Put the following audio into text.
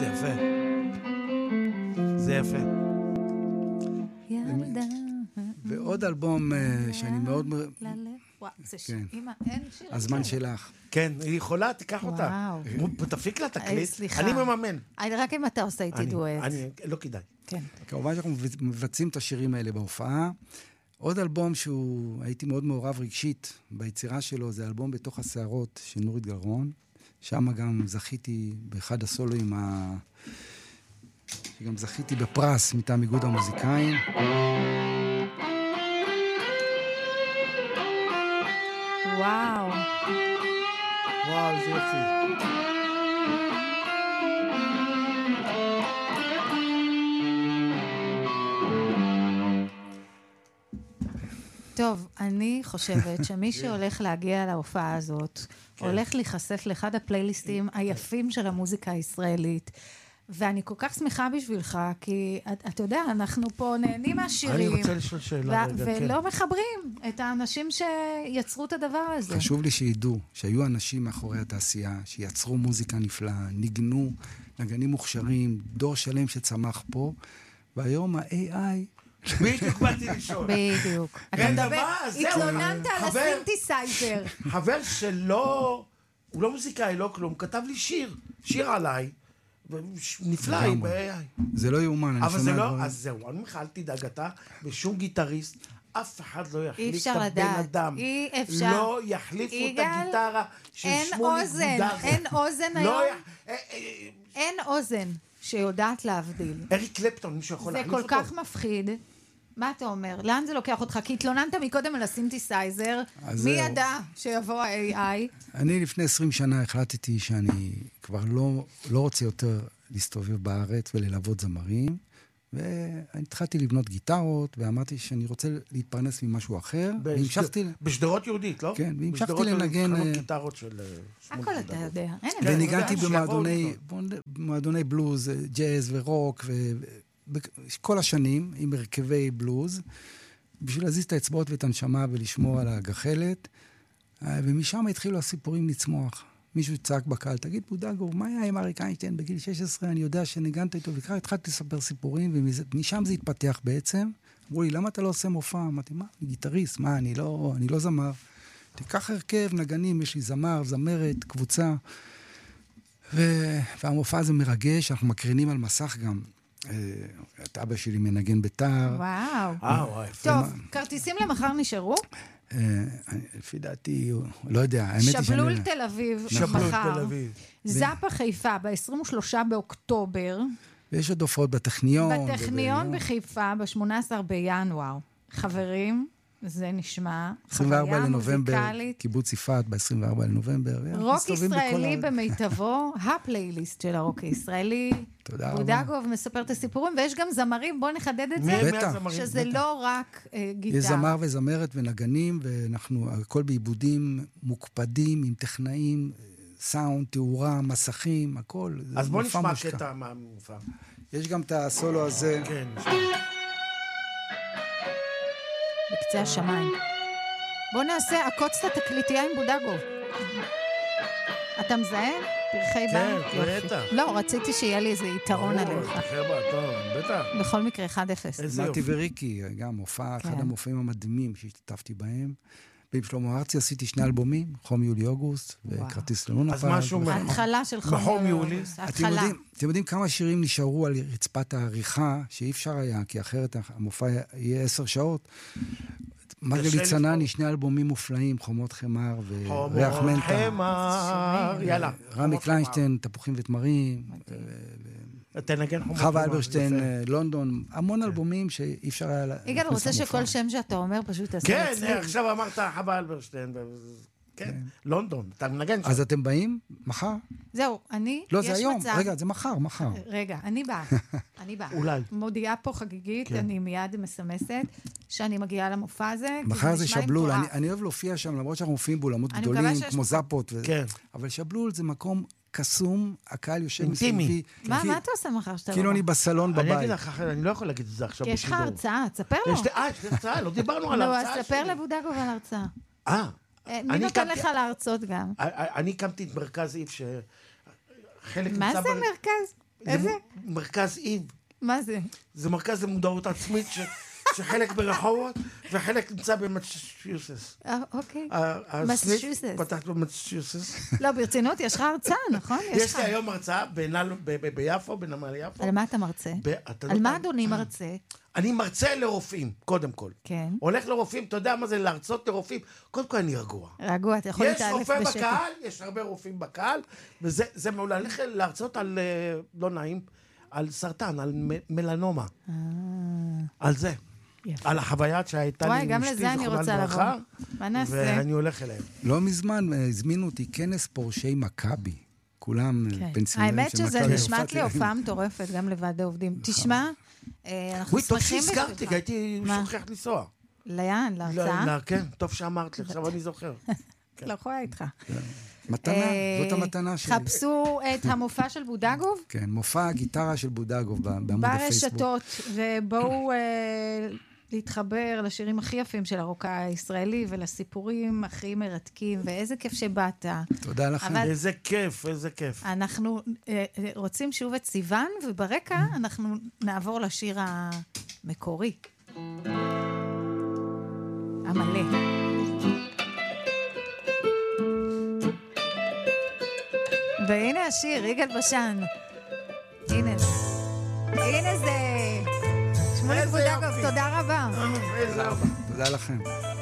זה יפה. זה יפה. ועוד אלבום שאני מאוד... זה שאמא, אין שיר. הזמן שלך. כן, היא יכולה, תיקח אותה. תפיק לה תקליט. אני מממן. רק אם אתה עושה איתי דואט. לא כדאי. כן. כמובן שאנחנו מבצעים את השירים האלה בהופעה. עוד אלבום שהוא, הייתי מאוד מעורב רגשית ביצירה שלו, זה אלבום בתוך הסערות של נורית גלרון. שם גם זכיתי באחד הסולואים, שגם זכיתי בפרס מטעם איגוד המוזיקאים. וואו. וואו, זה יופי. טוב, אני חושבת שמי שהולך להגיע להופעה הזאת, הולך להיחשף לאחד הפלייליסטים היפים של המוזיקה הישראלית, ואני כל כך שמחה בשבילך, כי אתה יודע, אנחנו פה נהנים מהשירים. אני רוצה לשאול שאלה רגע, כן. ולא מחברים את האנשים שיצרו את הדבר הזה. חשוב לי שידעו שהיו אנשים מאחורי התעשייה, שיצרו מוזיקה נפלאה, ניגנו, נגנים מוכשרים, דור שלם שצמח פה, והיום ה-AI... בדיוק באתי לשאול. בדיוק. אתה מדבר, התלוננת על הסינתסייזר. חבר שלו, הוא לא מוזיקאי, לא כלום, כתב לי שיר עליי, נפלא, זה לא יאומן, אבל זה לא, אז זהו, אני מחלתי דאגתה, ושום גיטריסט, אף אחד לא יחליף את הבן אדם. אי אפשר. לא יחליפו את הגיטרה של שמולי גודגו. אין אוזן היום. אין אוזן שיודעת להבדיל. אריק קלפטון, מישהו יכול להחליף אותו? זה כל כך מפחיד. מה אתה אומר? לאן זה לוקח אותך? כי התלוננת מקודם על הסינתסייזר. מי ידע שיבוא ה-AI? אני לפני 20 שנה החלטתי שאני כבר לא רוצה יותר להסתובב בארץ וללוות זמרים, והתחלתי לבנות גיטרות, ואמרתי שאני רוצה להתפרנס ממשהו אחר, והמשכתי... בשדרות יהודית, לא? כן, והמשכתי לנגן... גיטרות של... הכל אתה יודע. וניגנתי במועדוני בלוז, ג'אז ורוק, כל השנים, עם הרכבי בלוז, בשביל להזיז את האצבעות ואת הנשמה ולשמור על הגחלת, ומשם התחילו הסיפורים לצמוח. מישהו צעק בקהל, תגיד בודגו, מה היה עם אריק איינשטיין בגיל 16? אני יודע שניגנת איתו, וכך התחלתי לספר סיפורים, ומשם זה התפתח בעצם. אמרו לי, למה אתה לא עושה מופע? אמרתי, מה? אני גיטריסט, מה? אני לא זמר. תיקח הרכב, נגנים, יש לי זמר, זמרת, קבוצה, והמופע הזה מרגש, אנחנו מקרינים על מסך גם. את אבא שלי מנגן ביתר. וואו. טוב, כרטיסים למחר נשארו? לפי דעתי, לא יודע, האמת היא שבלול תל אביב, מחר. זאפה חיפה, ב-23 באוקטובר. ויש עוד הופעות בטכניון. בטכניון בחיפה, ב-18 בינואר. חברים, זה נשמע 24 לנובמבר, קיבוץ יפעת ב-24 לנובמבר. רוק ישראלי במיטבו, הפלייליסט של הרוק הישראלי. תודה רבה. בודגוב מספר את הסיפורים, ויש גם זמרים, בואו נחדד את זה, שזה לא רק גיטר. יש זמר וזמרת ונגנים, ואנחנו, הכל בעיבודים מוקפדים, עם טכנאים, סאונד, תאורה, מסכים, הכל. אז בואו נשמע קטע מהמופע. יש גם את הסולו הזה. כן. בקצה השמיים. בוא נעשה, עקוץ את התקליטייה עם בודגו. אתה מזהה? פרחי בן? כן, בטח. לא, רציתי שיהיה לי איזה יתרון עליך. בטח. בכל מקרה, 1-0. מתי וריקי, גם מופע, אחד המופעים המדהימים שהשתתפתי בהם. ועם שלמה ארצי עשיתי 2 אלבומים, חום יולי אוגוסט, וכרטיס ללונה פארק. אז משהו ההתחלה של חום יולי. אתם יודעים כמה שירים נשארו על רצפת העריכה, שאי אפשר היה, כי אחרת המופע יהיה 10 שעות. מרגלית צנני, 2 אלבומים מופלאים, חומות חמר וריח מנטה. חומות חמר, יאללה. רמי קליינשטיין, תפוחים ותמרים. חווה אלברשטיין, לונדון, המון אלבומים שאי אפשר היה... יגאל, רוצה שכל שם שאתה אומר פשוט תעשה כן, עכשיו אמרת חווה אלברשטיין, כן, לונדון, אתה מנגן שם. אז אתם באים? מחר? זהו, אני... לא, זה היום, רגע, זה מחר. רגע, אני באה. אולי. מודיעה פה חגיגית, אני מיד מסמסת, שאני מגיעה למופע הזה. מחר זה שבלול, אני אוהב להופיע שם, למרות שאנחנו מופיעים באולמות גדולים, כמו זאפות, אבל שבלול זה מקום קסום, הקהל יושב מסביבי. מה אתה עושה מחר שאתה לא? כאילו אני בסלון בבית. אני אגיד לך, אני לא יכול להגיד את זה עכשיו בשידור. יש לך הרצאה, תספר לו. יש לי הרצאה, לא דיברנו על ההרצאה שלי. לא, אז ספר לבודגו על ההרצאה. מי נותן לך להרצות גם? אני הקמתי את מרכז איף שחלק... מה זה מרכז? איזה? מרכז איב. מה זה? זה מרכז למודעות עצמית שחלק ברחובות וחלק נמצא במסצ'וסטס. אוקיי. הסניף פתח במסצ'וסטס. לא, ברצינות, יש לך הרצאה, נכון? יש לי היום הרצאה ביפו, בנמל יפו. על מה אתה מרצה? על מה אדוני מרצה? אני מרצה לרופאים, קודם כל. כן. הולך לרופאים, אתה יודע מה זה להרצות לרופאים? קודם כל אני רגוע. רגוע, אתה יכול להתעלף בשקט. יש רופא בקהל, יש הרבה רופאים בקהל, וזה מעולה להרצות על, לא נעים, על סרטן, על מלנומה. על זה. יפה. על החוויה שהייתה לי עם גם אשתי, לזה אני רוצה לבוא. מה נעשה? ואני הולך אליהם. לא מזמן הזמינו אותי כנס פורשי מכבי. כולם פנסיונרים האמת של מכבי. שזה נשמעת לי הופעה מטורפת, גם לוועד העובדים. תשמע, אנחנו טוב שמחים שהזכרתי, כי הייתי שוכח לנסוע. לאן? להרצאה? כן, טוב שאמרת לי, עכשיו אני זוכר. לא יכולה איתך. מתנה, זאת המתנה שלי. חפשו את המופע של בודגוב. כן, מופע הגיטרה של בודגוב בעמוד הפייסבוק. ברשתות, ובואו להתחבר לשירים הכי יפים של הרוק הישראלי, ולסיפורים הכי מרתקים, ואיזה כיף שבאת. תודה לכם. איזה כיף, איזה כיף. אנחנו רוצים שוב את סיוון, וברקע אנחנו נעבור לשיר המקורי. המלא. והנה השיר, יגאל בשן. הנה זה. שמוליק בודגוב, תודה רבה. איזה ארבע. תודה לכם.